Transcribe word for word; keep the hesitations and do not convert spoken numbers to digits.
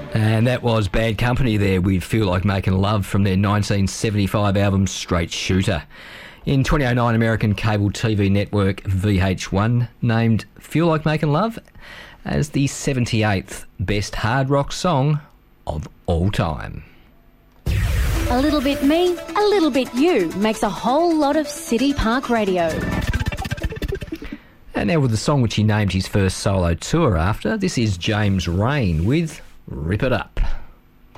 And that was Bad Company there with Feel Like Making Love from their nineteen seventy-five album Straight Shooter. In twenty oh nine, American cable T V network V H one named Feel Like Making Love as the seventy-eighth best hard rock song of all time. A little bit me, a little bit you makes a whole lot of City Park Radio. And now with the song which he named his first solo tour after, this is James Rain with Rip It Up.